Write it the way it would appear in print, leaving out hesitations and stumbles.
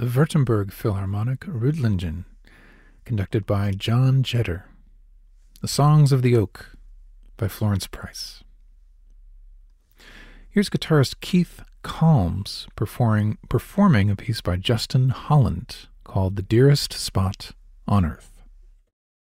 the Württemberg Philharmonic Rüdlingen, conducted by John Jetter. The Songs of the Oak by Florence Price. Here's guitarist Keith Calmes performing a piece by Justin Holland called The Dearest Spot on Earth.